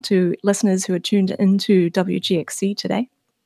to listeners who are tuned into WGXC today.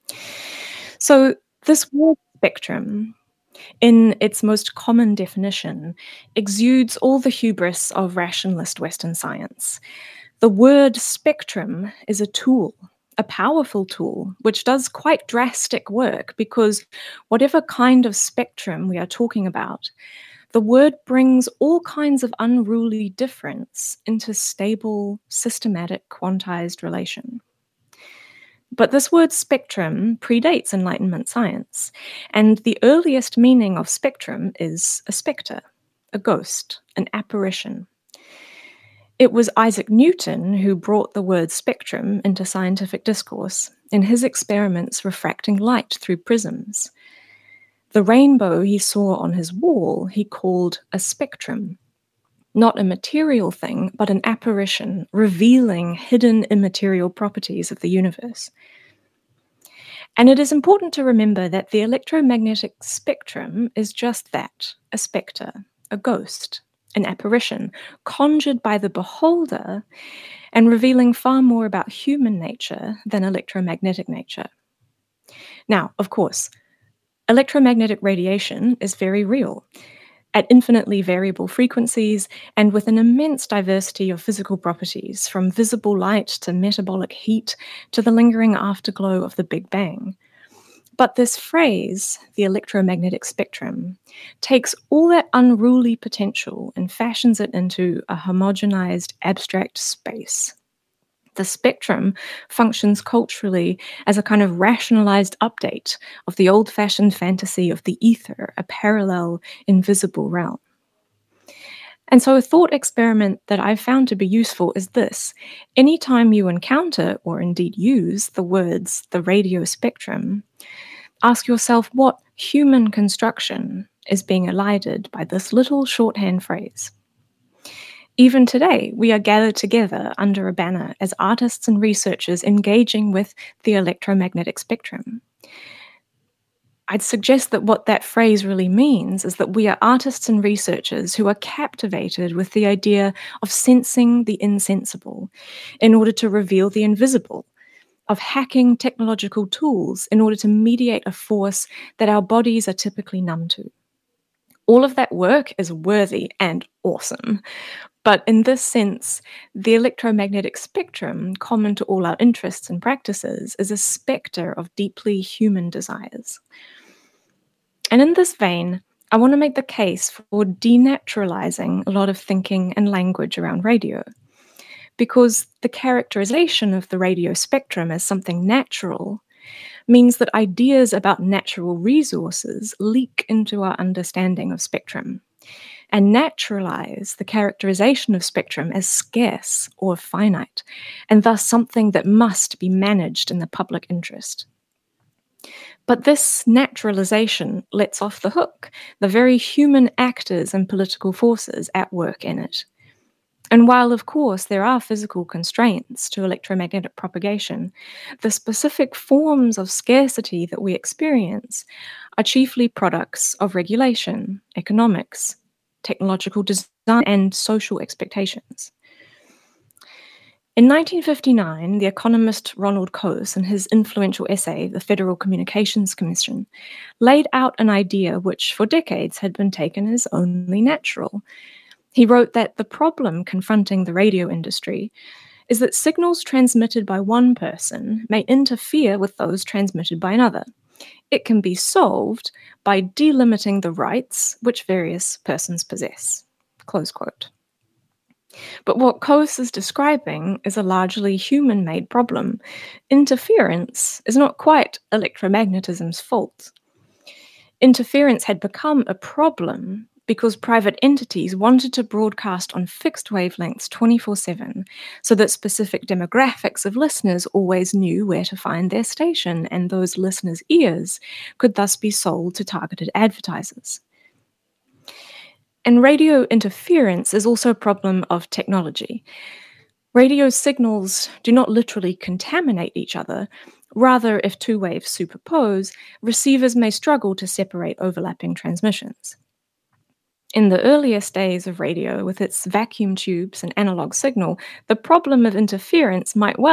So, this word spectrum, in its most common definition, exudes all the hubris of rationalist Western science. The word spectrum is a tool, a powerful tool, which does quite drastic work because whatever kind of spectrum we are talking about, the word brings all kinds of unruly difference into stable, systematic, quantized relation. But this word spectrum predates Enlightenment science, and the earliest meaning of spectrum is a spectre, a ghost, an apparition. It was Isaac Newton who brought the word spectrum into scientific discourse in his experiments refracting light through prisms. The rainbow he saw on his wall he called a spectrum, not a material thing, but an apparition revealing hidden immaterial properties of the universe. And it is important to remember that the electromagnetic spectrum is just that, a spectre, a ghost, an apparition, conjured by the beholder and revealing far more about human nature than electromagnetic nature. Now, of course, electromagnetic radiation is very real, at infinitely variable frequencies and with an immense diversity of physical properties, from visible light to metabolic heat to the lingering afterglow of the Big Bang. But this phrase, the electromagnetic spectrum, takes all that unruly potential and fashions it into a homogenized, abstract space. The spectrum functions culturally as a kind of rationalized update of the old-fashioned fantasy of the ether, a parallel, invisible realm. And so a thought experiment that I've found to be useful is this. Anytime you encounter, or indeed use, the words, the radio spectrum, ask yourself what human construction is being elided by this little shorthand phrase. Even today, we are gathered together under a banner as artists and researchers engaging with the electromagnetic spectrum. I'd suggest that what that phrase really means is that we are artists and researchers who are captivated with the idea of sensing the insensible in order to reveal the invisible, of hacking technological tools in order to mediate a force that our bodies are typically numb to. All of that work is worthy and awesome. But in this sense, the electromagnetic spectrum, common to all our interests and practices, is a spectre of deeply human desires. And in this vein, I want to make the case for denaturalizing a lot of thinking and language around radio. Because the characterization of the radio spectrum as something natural means that ideas about natural resources leak into our understanding of spectrum and naturalize the characterization of spectrum as scarce or finite, and thus something that must be managed in the public interest. But this naturalization lets off the hook the very human actors and political forces at work in it. And while, of course, there are physical constraints to electromagnetic propagation, the specific forms of scarcity that we experience are chiefly products of regulation, economics, technological design, and social expectations. In 1959, the economist Ronald Coase, in his influential essay, The Federal Communications Commission, laid out an idea which for decades had been taken as only natural. He wrote that the problem confronting the radio industry is that signals transmitted by one person may interfere with those transmitted by another. It can be solved by delimiting the rights which various persons possess. Close quote. But what Coase is describing is a largely human-made problem. Interference is not quite electromagnetism's fault. Interference had become a problem because private entities wanted to broadcast on fixed wavelengths 24/7 so that specific demographics of listeners always knew where to find their station, and those listeners' ears could thus be sold to targeted advertisers. And radio interference is also a problem of technology. Radio signals do not literally contaminate each other. Rather, if two waves superpose, receivers may struggle to separate overlapping transmissions. In the earliest days of radio, with its vacuum tubes and analog signal, the problem of interference might well